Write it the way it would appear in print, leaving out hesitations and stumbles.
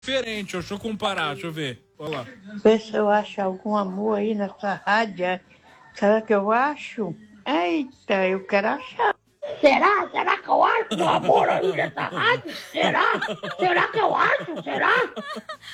diferente, deixa eu comparar, deixa eu ver. Olha lá. Vê se eu acho algum amor aí nessa rádio. Será que eu acho? Eita, eu quero achar. Será? Será que eu acho um amor aí nessa rádio? Será? Será que eu acho? Será?